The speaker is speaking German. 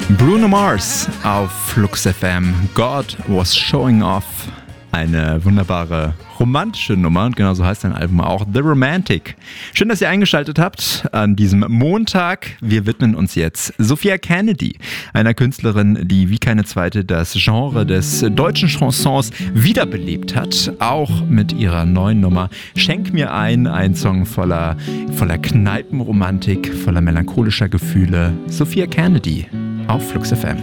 Bruno Mars auf Flux FM. God was showing off. Eine wunderbare romantische Nummer und genauso heißt sein Album auch, The Romantic. Schön, dass ihr eingeschaltet habt an diesem Montag. Wir widmen uns jetzt Sophia Kennedy, einer Künstlerin, die wie keine zweite das Genre des deutschen Chansons wiederbelebt hat. Auch mit ihrer neuen Nummer Schenk mir ein Song voller Kneipenromantik, voller melancholischer Gefühle. Sophia Kennedy auf Flux FM.